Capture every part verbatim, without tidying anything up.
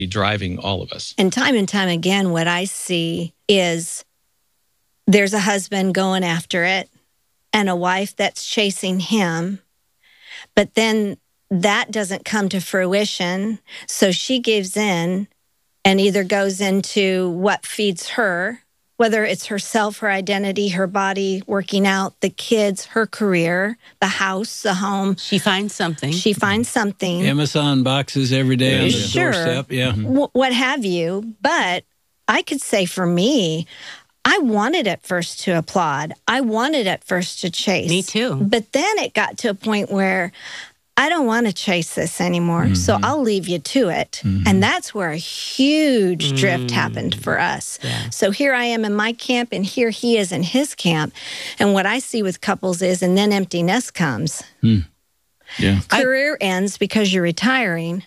driving all of us. And time and time again, what I see is there's a husband going after it and a wife that's chasing him. But then that doesn't come to fruition. So she gives in and either goes into what feeds her, whether it's herself, her identity, her body, working out, the kids, her career, the house, the home. She finds something. She finds something. Amazon boxes every day on the Sure. doorstep. Yeah. W- what have you. But I could say for me, I wanted at first to applaud. I wanted at first to chase. Me too. But then it got to a point where I don't want to chase this anymore, mm-hmm. so I'll leave you to it. Mm-hmm. And that's where a huge mm-hmm. drift happened for us. Yeah. So here I am in my camp, and here he is in his camp. And what I see with couples is, and then empty nest comes. Mm. Yeah. Career I, ends because you're retiring.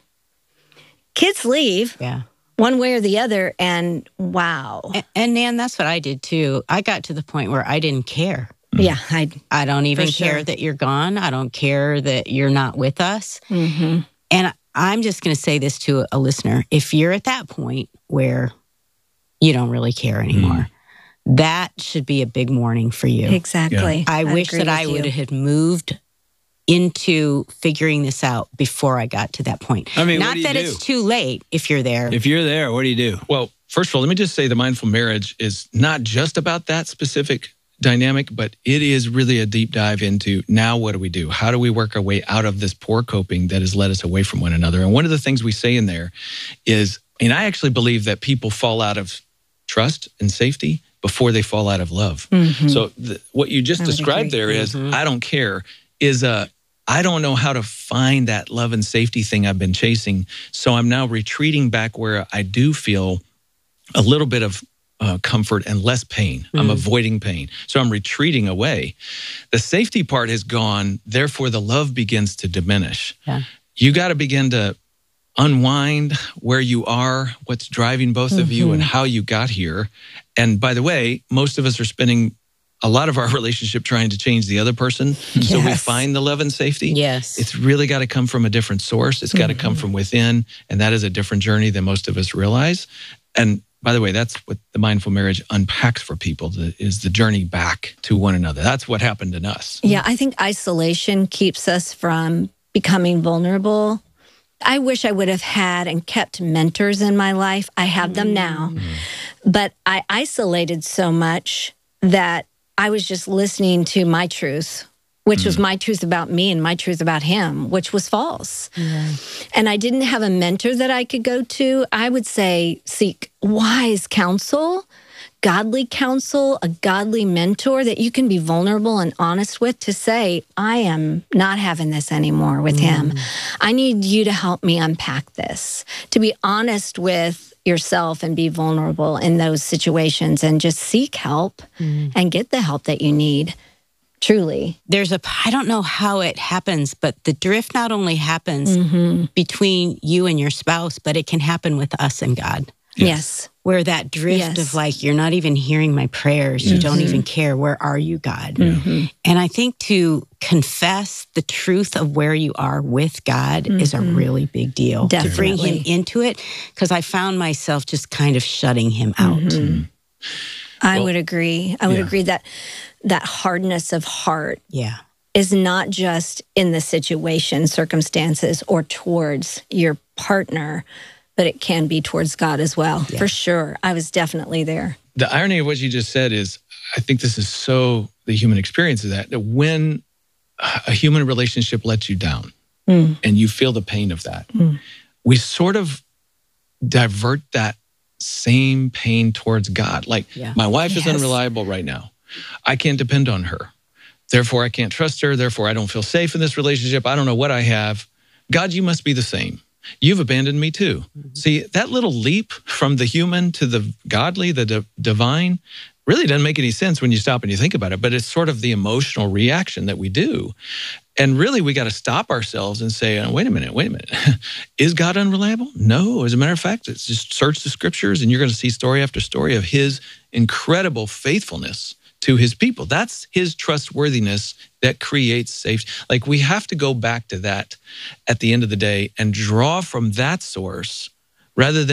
Kids leave. Yeah. One way or the other, and wow. And, and Nan, that's what I did too. I got to the point where I didn't care. Yeah, I I don't even sure. care that you're gone. I don't care that you're not with us. Mm-hmm. And I'm just going to say this to a listener. If you're at that point where you don't really care anymore, mm. that should be a big warning for you. Exactly. Yeah. I, I wish that I would have moved into figuring this out before I got to that point. I mean, not that do? it's too late if you're there. If you're there, what do you do? Well, first of all, let me just say the mindful marriage is not just about that specific dynamic, but it is really a deep dive into now what do we do? How do we work our way out of this poor coping that has led us away from one another? And one of the things we say in there is, and I actually believe that people fall out of trust and safety before they fall out of love. Mm-hmm. So the, what you just described there is, mm-hmm. I don't care, is a, I don't know how to find that love and safety thing I've been chasing. So I'm now retreating back where I do feel a little bit of Uh, comfort and less pain. Mm. I'm avoiding pain. So I'm retreating away. The safety part has gone, therefore the love begins to diminish. Yeah. You got to begin to unwind where you are, what's driving both mm-hmm. of you and how you got here. And by the way, most of us are spending a lot of our relationship trying to change the other person. Yes. So we find the love and safety. Yes. It's really got to come from a different source. It's got to mm-hmm. come from within. And that is a different journey than most of us realize. And by the way, that's what the mindful marriage unpacks for people, the, is the journey back to one another. That's what happened in us. Yeah, I think isolation keeps us from becoming vulnerable. I wish I would have had and kept mentors in my life. I have them now. Mm. But I isolated so much that I was just listening to my truth, which mm. was my truth about me and my truth about him, which was false. Yeah. And I didn't have a mentor that I could go to. I would say seek wise counsel, godly counsel, a godly mentor that you can be vulnerable and honest with to say, I am not having this anymore with mm. him. I need you to help me unpack this, to be honest with yourself and be vulnerable in those situations and just seek help mm. and get the help that you need. Truly. There's a, I don't know how it happens, but the drift not only happens mm-hmm. between you and your spouse, but it can happen with us and God. Yes. yes. Where that drift yes. of like, you're not even hearing my prayers. Mm-hmm. You don't even care. Where are you, God? Mm-hmm. And I think to confess the truth of where you are with God mm-hmm. is a really big deal. Definitely. To bring him into it, because I found myself just kind of shutting him out. Mm-hmm. I well, would agree. I would yeah. agree that that hardness of heart yeah. is not just in the situation, circumstances, or towards your partner, but it can be towards God as well, yeah. for sure. I was definitely there. The irony of what you just said is, I think this is so the human experience of that, that when a human relationship lets you down mm. and you feel the pain of that, mm. we sort of divert that same pain towards God. Like, yeah. my wife yes. is unreliable right now. I can't depend on her. Therefore, I can't trust her. Therefore, I don't feel safe in this relationship. I don't know what I have. God, you must be the same. You've abandoned me too. Mm-hmm. See, that little leap from the human to the godly, the di- divine, really doesn't make any sense when you stop and you think about it, but it's sort of the emotional reaction that we do. And really, we got to stop ourselves and say, oh, wait a minute, wait a minute. Is God unreliable? No. As a matter of fact, it's just search the scriptures and you're going to see story after story of his incredible faithfulness to his people. That's his trustworthiness that creates safety. Like, we have to go back to that at the end of the day and draw from that source rather than